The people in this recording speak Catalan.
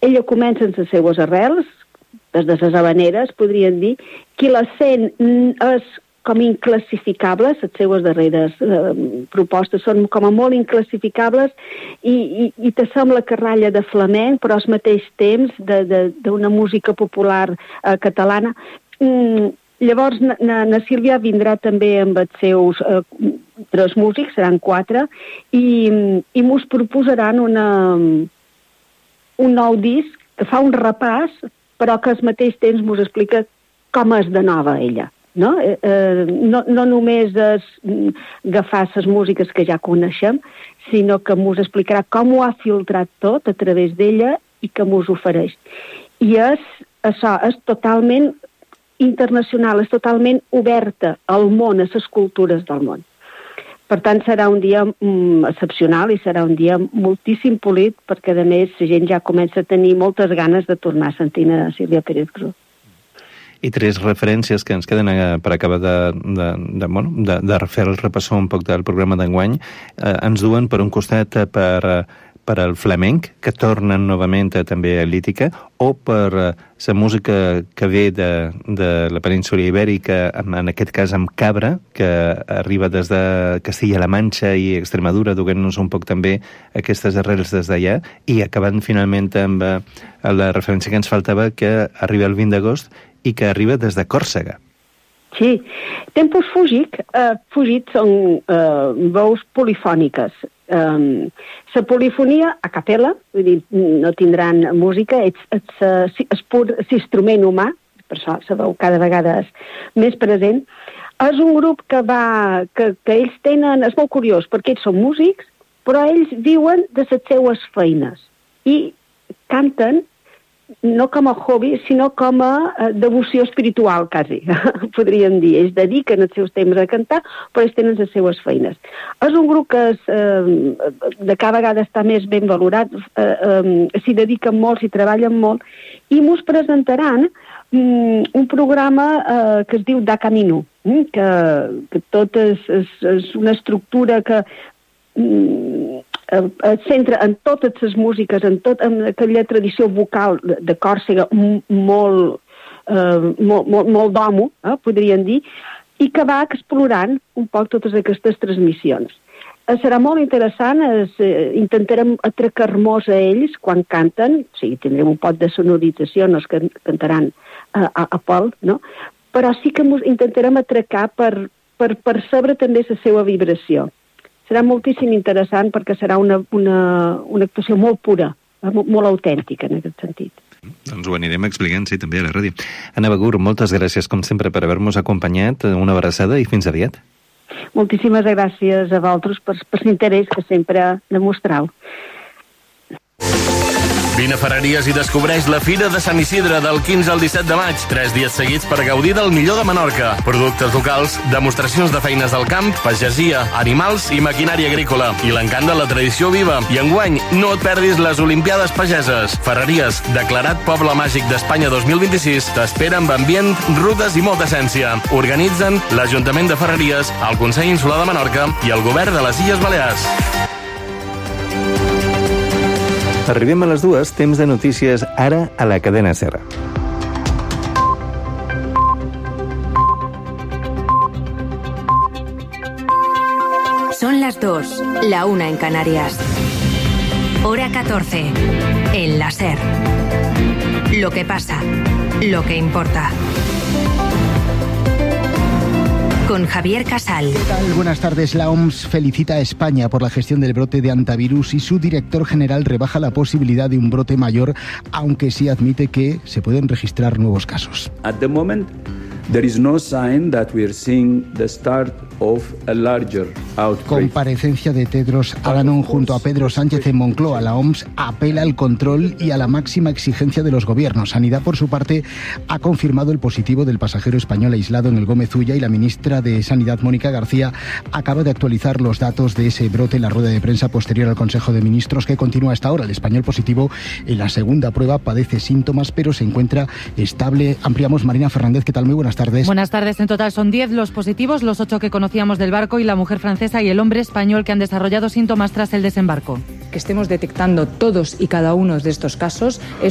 ella comença amb les seues arrels, des de les habaneres, podríem dir, qui la sent és com inclassificables, les seues darreres propostes són com a molt inclassificables i te sembla que ratlla de flamenc, però al mateix temps d'una música popular catalana. Llavors, na Sílvia vindrà també amb els seus 3 músics, seran 4, i mos proposaran un nou disc que fa un repàs, però que al mateix temps mos explica com és de nova ella. No? No només és agafar les músiques que ja coneixem, sinó que mos explicarà com ho ha filtrat tot a través d'ella i que mos ofereix. I això és totalment internacional, és totalment oberta al món, a les cultures del món. Per tant, serà un dia excepcional i serà un dia moltíssim polit, perquè, a més, la gent ja comença a tenir moltes ganes de tornar a sentir a Sílvia Pérez Cruz. I 3 referències que ens queden per acabar de fer el repassó un poc del programa d'enguany. Ens duen, per un costat, per el flamenc, que tornen novament també a Lítica, o per la música que ve de la península Ibèrica, en aquest cas amb Cabra, que arriba des de Castilla-La Manxa i Extremadura, duent-nos un poc també aquestes arrels des d'allà, i acabant finalment amb la referència que ens faltava, que arriba el 20 d'agost i que arriba des de Còrsega. Sí. Tempus Fugit són veus polifòniques. La polifonia a capella, vull dir, no tindran música, és pur instrument humà, per això la veu cada vegada és més present. És un grup que ells tenen, és molt curiós, perquè ells són músics, però ells viuen de les seues feines i canten no com a hobby, sinó com a devoció espiritual, quasi, podríem dir. Ells dediquen els seus temps a cantar, però ells tenen les seues feines. És un grup que de cada vegada està més ben valorat, s'hi dediquen molt, s'hi treballen molt, i mos presentaran un programa que es diu Da Camino, que tot és una estructura que es centra en totes les músiques, en aquella tradició vocal de Còrsega molt d'homo, podríem dir, i que va explorant un poc totes aquestes transmissions. Serà molt interessant, intentarem atracar-nos a ells quan canten, o sigui, tindrem un pot de sonorització, no es cantaran a pol, no? Però sí que intentarem atracar per percebre també la seva vibració. Serà moltíssim interessant perquè serà una actuació molt pura, molt autèntica en aquest sentit. Doncs ho anirem explicant, sí, també a la ràdio. Anna Begur, moltes gràcies, com sempre, per haver-nos acompanyat. Una abraçada i fins aviat. Moltíssimes gràcies a vosaltres per l'interès que sempre demostrau. Vine a Ferreries i descobreix la Fira de Sant Isidre del 15 al 17 de maig. 3 dies seguits per gaudir del millor de Menorca. Productes locals, demostracions de feines del camp, pagesia, animals i maquinària agrícola. I l'encant de la tradició viva. I enguany, no et perdis les Olimpiades Pageses. Ferreries, declarat Poble Màgic d'Espanya 2026, t'espera amb ambient, rutes i molta essència. Organitzen l'Ajuntament de Ferreries, el Consell Insular de Menorca i el Govern de les Illes Balears. Arribem a les 2, temps de notícies ara a la cadena SER. Son las 2, la 1 en Canarias. Hora 14, en la SER. Lo que pasa, lo que importa. Con Javier Casal. ¿Qué tal? Buenas tardes. La OMS felicita a España por la gestión del brote de hantavirus y su director general rebaja la posibilidad de un brote mayor, aunque sí admite que se pueden registrar nuevos casos. At the moment, there is no sign that we are seeing the start of a larger outbreak. Comparecencia de Tedros Adhanom junto a Pedro Sánchez en Moncloa. La OMS apela al control y a la máxima exigencia de los gobiernos. Sanidad, por su parte, ha confirmado el positivo del pasajero español aislado en el Gómez Ulla y la ministra de Sanidad, Mónica García, acaba de actualizar los datos de ese brote en la rueda de prensa posterior al Consejo de Ministros que continúa hasta ahora. El español positivo en la segunda prueba padece síntomas, pero se encuentra estable. Ampliamos. Marina Fernández, ¿qué tal? Muy buenas tardes. Buenas tardes. En total son 10 los positivos, los 8 que conocíamos del barco y la mujer francesa y el hombre español que han desarrollado síntomas tras el desembarco. Que estemos detectando todos y cada uno de estos casos es